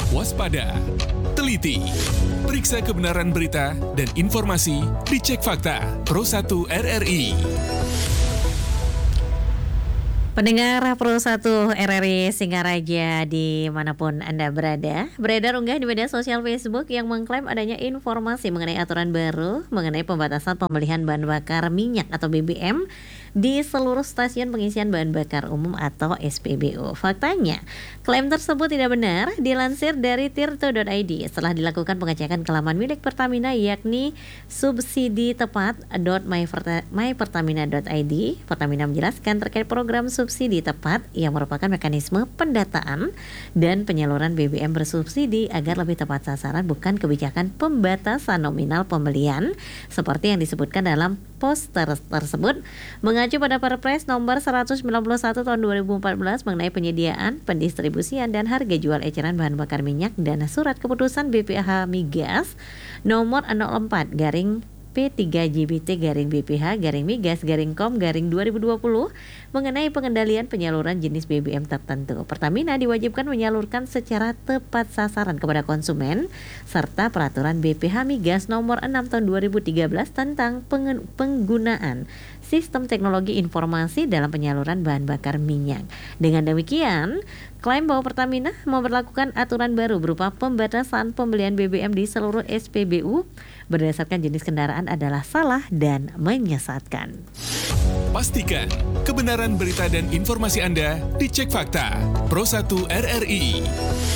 waspada, teliti. Periksa kebenaran berita dan informasi di Cek Fakta Pro 1 RRI. Pendengar Pro 1 RRI Singaraja dimanapun Anda berada, beredar unggah di media sosial Facebook yang mengklaim adanya informasi mengenai aturan baru mengenai pembatasan pembelian bahan bakar minyak atau BBM di seluruh stasiun pengisian bahan bakar umum atau SPBU. Faktanya, klaim tersebut tidak benar. Dilansir dari tirto.id, setelah dilakukan pengecekan ke laman milik Pertamina yakni subsidi-tepat.mypertamina.id, Pertamina menjelaskan terkait program subsidi tepat yang merupakan mekanisme pendataan dan penyaluran BBM bersubsidi agar lebih tepat sasaran, bukan kebijakan pembatasan nominal pembelian seperti yang disebutkan dalam poster tersebut, mengacu pada Perpres nomor 191 tahun 2014 mengenai penyediaan, pendistribusian dan harga jual eceran bahan bakar minyak dan surat keputusan BPH Migas nomor 04 garing P3JBT garing BPH garing Migas garing Kom garing 2020 mengenai pengendalian penyaluran jenis BBM tertentu. Pertamina diwajibkan menyalurkan secara tepat sasaran kepada konsumen serta peraturan BPH Migas nomor 6 tahun 2013 tentang penggunaan sistem teknologi informasi dalam penyaluran bahan bakar minyak. Dengan demikian, klaim bahwa Pertamina memberlakukan aturan baru berupa pembatasan pembelian BBM di seluruh SPBU berdasarkan jenis kendaraan adalah salah dan menyesatkan. Pastikan kebenaran berita dan informasi Anda di Cek Fakta Pro 1 RRI.